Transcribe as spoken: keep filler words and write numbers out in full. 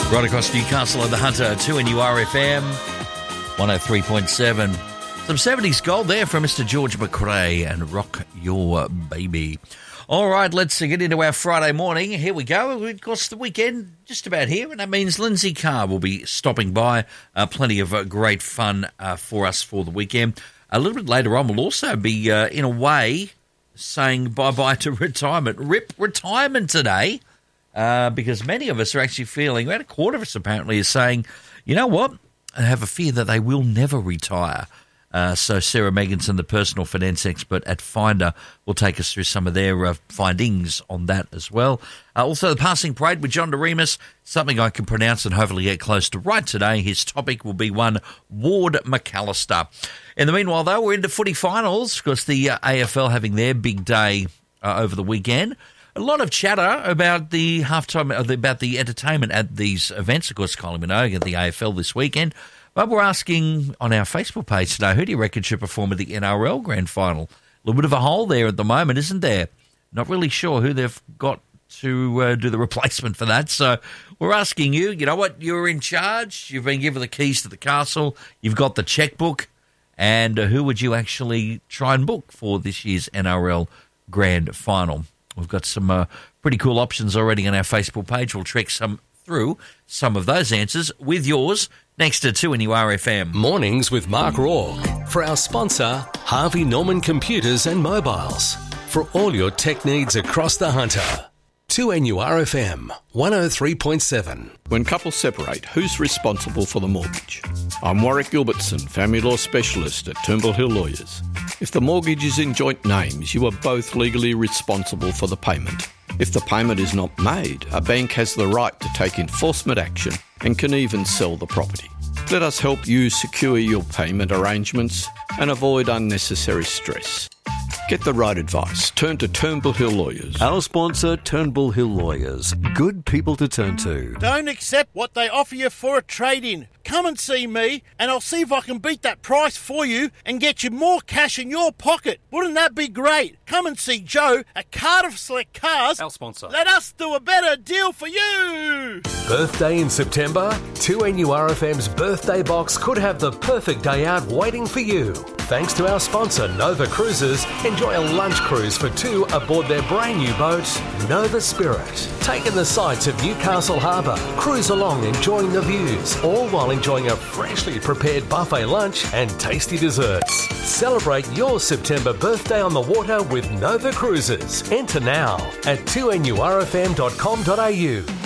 Right across Newcastle and the Hunter, two N U R F M, one oh three point seven. Some seventies gold there from Mister George McRae and Rock Your Baby. All right, let's get into our Friday morning. Here we go. Of course, the weekend just about here, and that means Lindsay Carr will be stopping by. Uh, plenty of uh, great fun uh, for us for the weekend. A little bit later on, we'll also be, uh, in a way, saying bye-bye to retirement. Rip retirement today. Uh, because many of us are actually feeling, about a quarter of us apparently is saying, you know what, I have a fear that they will never retire. Uh, so Sarah Megginson, the personal finance expert at Finder, will take us through some of their uh, findings on that as well. Uh, also, the passing parade with John DeRemus, something I can pronounce and hopefully get close to right today. His topic will be one Ward McAllister. In the meanwhile, though, we're into footy finals, because the uh, A F L having their big day uh, over the weekend. A lot of chatter about the halftime, about the entertainment at these events. Of course, Kylie Minogue at the A F L this weekend. But we're asking on our Facebook page today, who do you reckon should perform at the N R L Grand Final? A little bit of a hole there at the moment, isn't there? Not really sure who they've got to uh, do the replacement for that. So we're asking you, you know what, you're in charge. You've been given the keys to the castle. You've got the checkbook. And uh, who would you actually try and book for this year's N R L Grand Final? We've got some uh, pretty cool options already on our Facebook page. We'll trek some through some of those answers with yours next to two N U R F M. Mornings with Mark Rourke. For our sponsor, Harvey Norman Computers and Mobiles. For all your tech needs across the Hunter. two N U R F M, one oh three point seven. When couples separate, who's responsible for the mortgage? I'm Warwick Gilbertson, family law specialist at Turnbull Hill Lawyers. If the mortgage is in joint names, you are both legally responsible for the payment. If the payment is not made, a bank has the right to take enforcement action and can even sell the property. Let us help you secure your payment arrangements and avoid unnecessary stress. Get the right advice. Turn to Turnbull Hill Lawyers. Our sponsor, Turnbull Hill Lawyers. Good people to turn to. Don't accept what they offer you for a trade-in. Come and see me, and I'll see if I can beat that price for you and get you more cash in your pocket. Wouldn't that be great? Come and see Joe at Cardiff Select Cars. Our sponsor. Let us do a better deal for you. Birthday in September? two N U R F M's birthday box could have the perfect day out waiting for you. Thanks to our sponsor, Nova Cruises, enjoy a lunch cruise for two aboard their brand new boat, Nova Spirit. Take in the sights of Newcastle Harbour, cruise along enjoying the views, all while enjoying a freshly prepared buffet lunch and tasty desserts. Celebrate your September birthday on the water with Nova Cruises. Enter now at two N U R F M dot com dot A U.